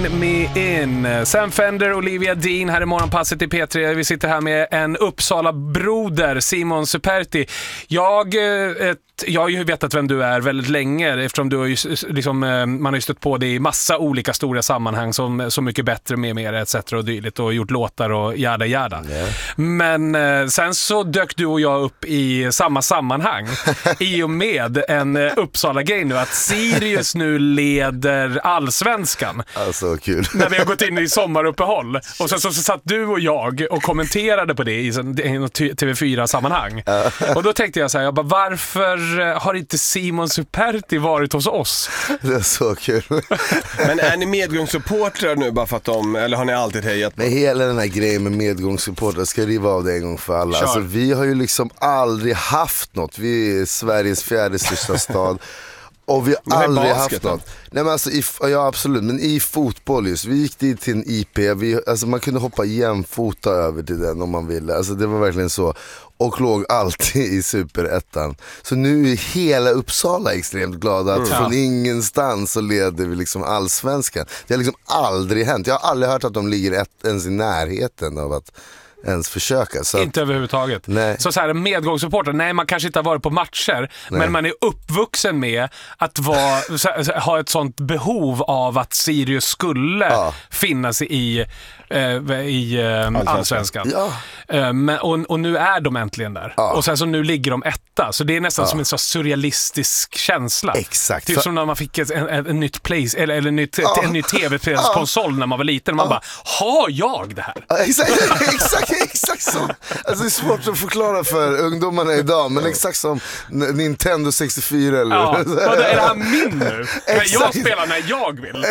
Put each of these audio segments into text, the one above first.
Sign Me In. Sam Fender, Olivia Dean här i morgonpasset i P3. Vi sitter här med en Uppsala-broder, Simon Superti. Jag har ju vetat vem du är väldigt länge, eftersom du har ju, liksom, man har ju stött på det i massa olika stora sammanhang som Så mycket bättre med mer etc. och dylikt, och gjort låtar och jada. Yeah. Men sen så dök du och jag upp i samma sammanhang i och med en Uppsala-grej nu, att Sirius nu leder Allsvenskan. Alltså kul. När vi har gått in i sommaruppehåll. Och så satt du och jag och kommenterade på det i TV4-sammanhang. Och då tänkte jag så här, varför har inte Simon Superti varit hos oss? Det är så kul. Men är ni medgångssupportrar nu bara för att eller har ni alltid hejat? Men hela den här grejen med medgångssupportrar ska riva av det en gång för alla. Alltså, vi har ju liksom aldrig haft något. Vi är Sveriges 4:e största stad. Och vi har aldrig haft något. Nej, men alltså, ja absolut, men i fotboll just. Vi gick dit till en IP. Alltså, man kunde hoppa jämfota över till den om man ville. Alltså, det var verkligen så. Och låg alltid i superettan. Så nu är hela Uppsala extremt glada att från ingenstans så leder vi liksom Allsvenskan. Det har liksom aldrig hänt. Jag har aldrig hört att de ligger ens i närheten av att ens försöka. Så inte överhuvudtaget. Nej. Så här, medgångssupporter, nej, man kanske inte har varit på matcher, men man är uppvuxen med att ha ett sånt behov av att Sirius skulle finnas i Allsvenskan. Ja. Och nu är de äntligen där. Ja. Och sen så nu ligger de etta. Så det är nästan som en så surrealistisk känsla. Exakt. Typ som när man fick en nytt place eller en ny tv-spelskonsol när man var liten. Man bara, har jag det här? Exakt så. Alltså det är svårt att förklara för ungdomarna idag, men exakt som Nintendo 64 eller. Ja. Är det här min nu? Jag spelar när jag vill.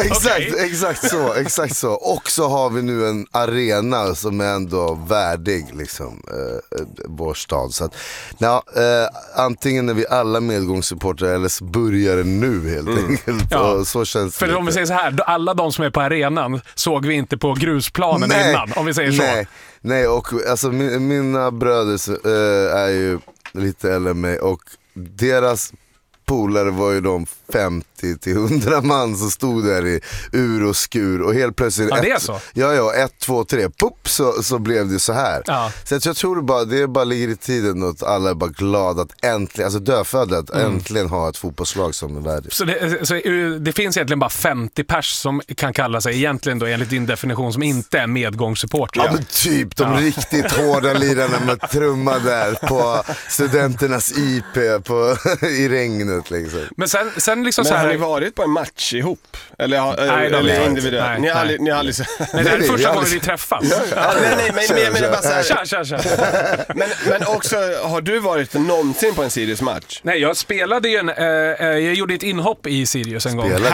Exakt så. Och så har vi nu en arena som är ändå värdig liksom, vår stad. Så att, antingen är vi alla medgångssupportrar eller så börjar det nu helt enkelt. Ja. Och så känns för det. Om vi säger så här, alla de som är på arenan såg vi inte på grusplanen innan, om vi säger så. Nej, och alltså mina bröder är ju lite äldre än mig, och deras polare var ju de 50-100 man som stod där i ur och skur, och helt plötsligt det är så? 1, 2, 3 pop, så blev det så här. Så att jag tror det bara ligger i tiden att alla är bara glada att äntligen, alltså dödfödda, att äntligen ha ett fotbollslag som är värdigt. Så det finns egentligen bara 50 pers som kan kalla sig egentligen då, enligt din definition, som inte är medgångssupportrar. Ja, men typ de riktigt hårda lirarna med trumma där på studenternas IP i regnet liksom. Men sen liksom så här, har ni varit på en match ihop? Eller individuellt? Ni har aldrig... Nej, det är första gången vi träffas. Men bara så här. Men också, har du varit någonsin på en Sirius-match? Nej, jag spelade ju jag gjorde ett inhopp i Sirius en gång. Det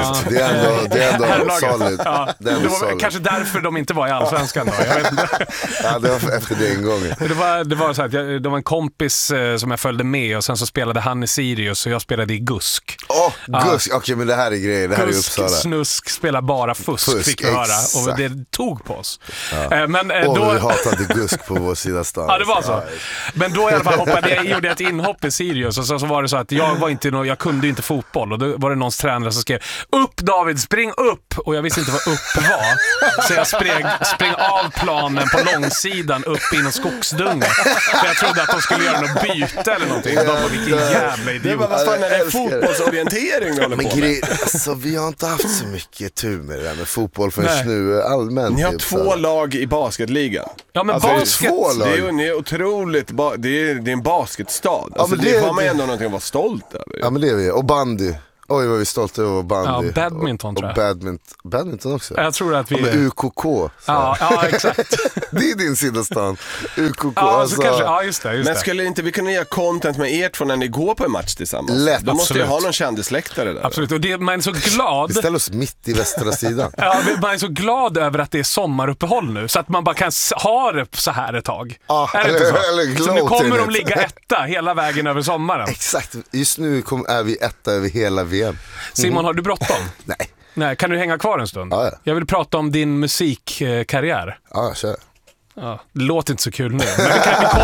är ändå solid. Det var kanske därför de inte var i Allsvenskan då. Jag vet inte. Det var efter den gången. Det var så att det var en kompis som jag följde med, och sen så spelade han i Sirius och jag spelade i Gusk. Gusk, okej, men det här är grejer. Det här är Uppsala. Snusk spelar bara fusk fick vi höra, och det tog på oss. Men då vi hatade Gusk på vår sida stan. Ja, det var så. Men då i alla fall gjorde jag ett inhopp i Sirius, och så var det så att jag kunde inte fotboll, och då var det någons tränare som skrev: upp David, spring upp! Och jag visste inte vad upp var, så jag sprang av planen på långsidan upp i någon skogsdunge, för jag trodde att de skulle göra något byte eller någonting. De var vilken jävla idiot. Vad fan är det, fotbollsorientering du håller på med? Alltså, vi har inte haft så mycket tur med det där med fotboll förrän nu allmänt. Ni har 2 lag i basketligan. Ja, men alltså, basket, det är otroligt, det är en basketstad. Alltså, det har man ändå någonting att vara stolt över. Ja, men det är vi. Och bandy. Oj, vad vi är stolta över bandy. Ja, badminton tror jag. Och badminton också. Jag tror att vi... med UKK. Ja, exakt. Det är din sida stan. UKK. Ja, alltså, kanske, just det. Men skulle inte vi kunna göra content med ert från när ni går på en match tillsammans? Lätt, då måste ju ha någon kändisläktare där. Absolut, och man är så glad. Vi ställer oss mitt i västra sidan. Ja, man är så glad över att det är sommaruppehåll nu, så att man bara kan ha det så här ett tag. Är det inte så? Så nu kommer de ligga etta hela vägen över sommaren. Exakt, just nu är vi etta över hela VM. Simon, har du bråttom? Nej, kan du hänga kvar en stund? Ja. Jag vill prata om din musikkarriär. Ja, kör. Det låter inte så kul nu, men vi